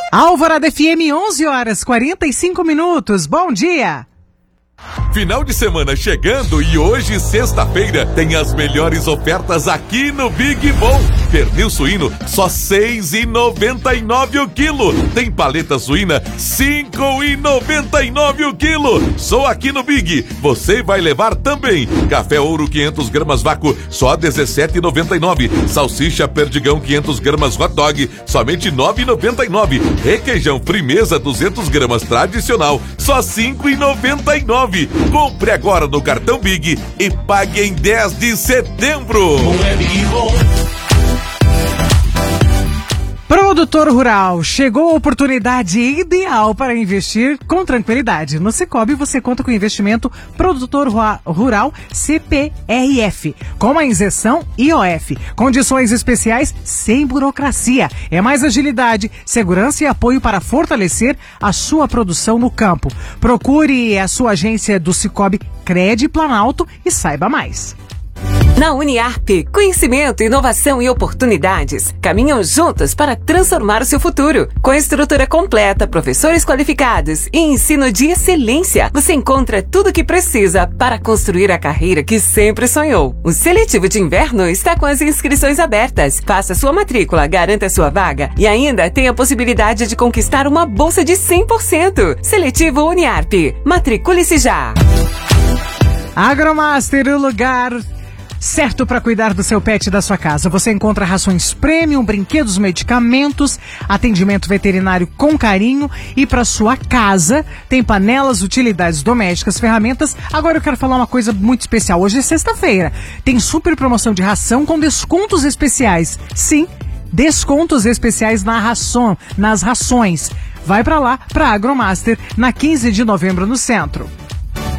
Alvorada FM, 11h45. Bom dia! Final de semana chegando e hoje, sexta-feira, tem as melhores ofertas aqui no Big Bom. Pernil suíno, só R$ 6,99 o quilo. Tem paleta suína, R$ 5,99 o quilo. Só aqui no Big. Você vai levar também. Café Ouro 500 gramas vácuo, só R$ 17,99. Salsicha Perdigão 500 gramas hot dog, somente R$ 9,99. Requeijão Frimeza 200 gramas tradicional, só R$ 5,99. Compre agora no cartão Big e pague em 10 de setembro. Produtor rural, chegou a oportunidade ideal para investir com tranquilidade. No Sicoob você conta com o investimento Produtor Rural CPRF, com a isenção IOF, condições especiais sem burocracia. É mais agilidade, segurança e apoio para fortalecer a sua produção no campo. Procure a sua agência do Sicoob Cred Planalto e saiba mais. Na Uniarp, conhecimento, inovação e oportunidades caminham juntos para transformar o seu futuro. Com estrutura completa, professores qualificados e ensino de excelência, você encontra tudo o que precisa para construir a carreira que sempre sonhou. O seletivo de inverno está com as inscrições abertas. Faça sua matrícula, garanta sua vaga e ainda tem a possibilidade de conquistar uma bolsa de 100%. Seletivo Uniarp. Matricule-se já! Agromaster, o lugar certo para cuidar do seu pet e da sua casa. Você encontra rações premium, brinquedos, medicamentos, atendimento veterinário com carinho e para sua casa tem panelas, utilidades domésticas, ferramentas. Agora eu quero falar uma coisa muito especial. Hoje é sexta-feira. Tem super promoção de ração com descontos especiais. Sim, descontos especiais nas rações. Vai para lá, para Agromaster, na 15 de novembro no centro.